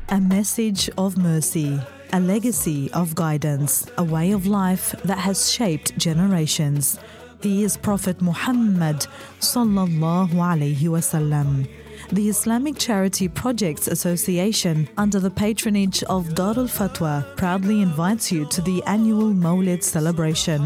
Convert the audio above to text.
A message of mercy, a legacy of guidance, a way of life that has shaped generations. He is Prophet Muhammad sallallahu alaihi wasallam. The Islamic Charity Projects Association, under the patronage of Dar al Fatwa, proudly invites you to the annual Mawlid celebration